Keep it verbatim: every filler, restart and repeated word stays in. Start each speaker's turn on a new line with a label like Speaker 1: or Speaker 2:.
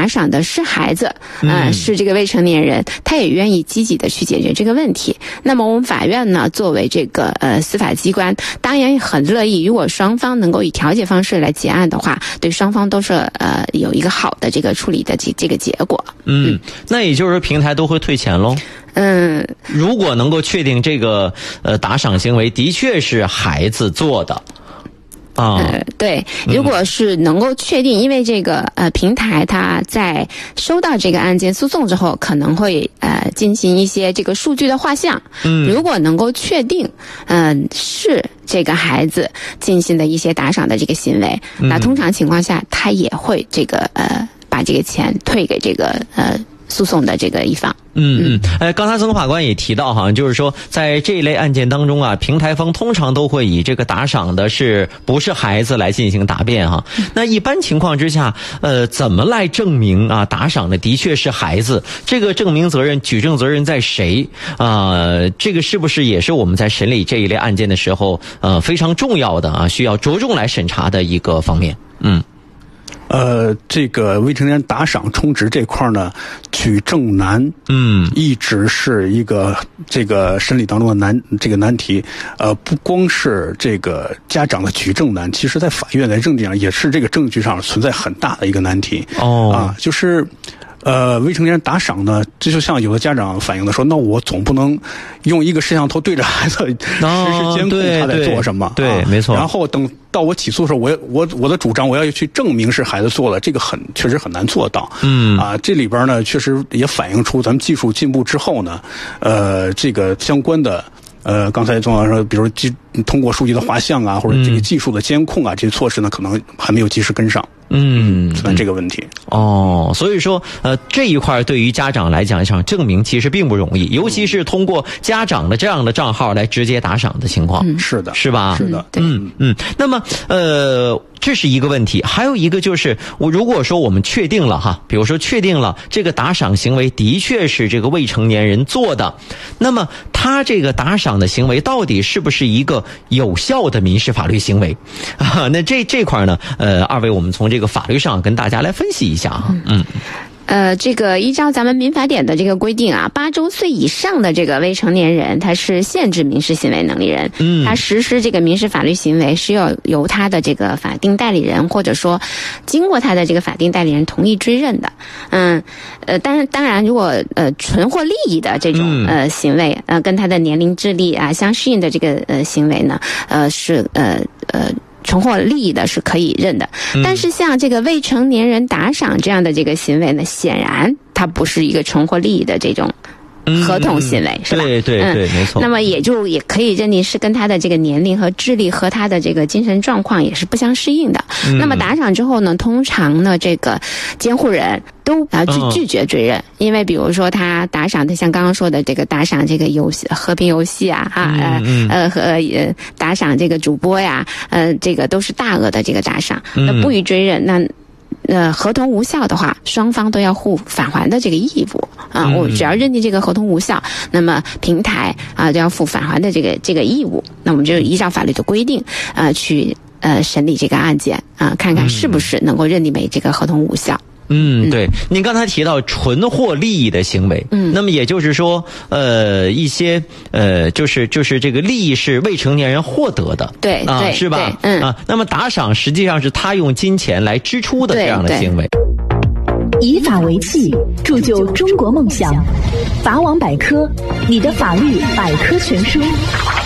Speaker 1: 打赏的是孩子，呃，
Speaker 2: 嗯、
Speaker 1: 是这个未成年人，他也愿意积极的去解决这个问题。那么我们法院呢，作为这个呃司法机关，当然很乐意，如果双方能够以调解方式来结案的话，对双方都是呃有一个好的这个处理的这这个结果。
Speaker 2: 嗯，嗯那也就是说平台都会退钱喽。
Speaker 1: 嗯，
Speaker 2: 如果能够确定这个呃打赏行为的确是孩子做的。啊、
Speaker 1: 呃，对，如果是能够确定，嗯、因为这个呃平台它在收到这个案件诉讼之后，可能会呃进行一些这个数据的画像。嗯，如果能够确定，嗯、呃、是这个孩子进行的一些打赏的这个行为，嗯、那通常情况下，他也会这个呃把这个钱退给这个呃诉讼的这个一方。
Speaker 2: 嗯嗯，呃，刚才曾法官也提到哈，就是说在这一类案件当中啊，平台方通常都会以这个打赏的是不是孩子来进行答辩哈。那一般情况之下，呃，怎么来证明啊打赏的的确是孩子？这个证明责任、举证责任在谁？啊、呃，这个是不是也是我们在审理这一类案件的时候，呃，非常重要的啊，需要着重来审查的一个方面？嗯。
Speaker 3: 呃，这个未成年人打赏充值这块呢，举证难，嗯，一直是一个这个审理当中的难这个难题。呃，不光是这个家长的举证难，其实在法院在证据上也是这个证据上存在很大的一个难题。哦，啊，就是。呃，未成年人打赏呢，这就像有的家长反映的说，那我总不能用一个摄像头对着孩子实时监控他在做什么，
Speaker 2: 哦、对, 对、啊，没错。
Speaker 3: 然后等到我起诉的时候，我我我的主张我要去证明是孩子做了，这个很确实很难做到。嗯啊，这里边呢，确实也反映出咱们技术进步之后呢，呃，这个相关的。呃，刚才钟老师说，比如通过数据的画像啊，或者这个技术的监控啊，这些措施呢，可能还没有及时跟上。嗯，存在这个问题。
Speaker 2: 哦，所以说，呃，这一块对于家长来讲，想证明其实并不容易，尤其是通过家长的这样的账号来直接打赏的情况。
Speaker 3: 嗯、是的，
Speaker 2: 是吧？
Speaker 3: 是的，
Speaker 2: 嗯嗯。那么，呃。这是一个问题，还有一个就是，我如果说我们确定了哈，比如说确定了这个打赏行为的确是这个未成年人做的，那么他这个打赏的行为到底是不是一个有效的民事法律行为啊？那这这块呢，呃，二位我们从这个法律上跟大家来分析一下哈，嗯。
Speaker 1: 呃，这个依照咱们民法典的这个规定啊，八周岁以上的这个未成年人，他是限制民事行为能力人，嗯，他实施这个民事法律行为是要由他的这个法定代理人，或者说经过他的这个法定代理人同意追认的，嗯，呃，当然，当然，如果呃纯获利益的这种呃行为，呃，跟他的年龄、智力啊相适应的这个呃行为呢，呃是呃呃。纯获利益的是可以认的，但是像这个未成年人打赏这样的这个行为呢，显然它不是一个纯获利益的这种合同行为，
Speaker 2: 嗯、
Speaker 1: 是吧？
Speaker 2: 对对对、嗯，没错。
Speaker 1: 那么也就也可以认定是跟他的这个年龄和智力和他的这个精神状况也是不相适应的。嗯、那么打赏之后呢，通常呢这个监护人都啊拒拒绝追认，嗯、因为比如说他打赏，他像刚刚说的这个打赏这个游戏和平游戏啊，哈、嗯、呃呃和呃打赏这个主播呀，呃这个都是大额的这个打赏，嗯、那不予追认，那。呃，合同无效的话，双方都要负返还的这个义务啊。我只要认定这个合同无效，那么平台啊都要负返还的这个这个义务。那我们就依照法律的规定，呃，去呃审理这个案件啊，看看是不是能够认定为这个合同无效。
Speaker 2: 嗯，对，您刚才提到纯获利益的行为，嗯，那么也就是说，呃，一些呃，就是就是这个利益是未成年人获得的，
Speaker 1: 对，
Speaker 2: 啊，
Speaker 1: 对
Speaker 2: 是吧？
Speaker 1: 嗯
Speaker 2: 啊，那么打赏实际上是他用金钱来支出的这样的行为。
Speaker 4: 以法为器，铸就中国梦想。法网百科，你的法律百科全书。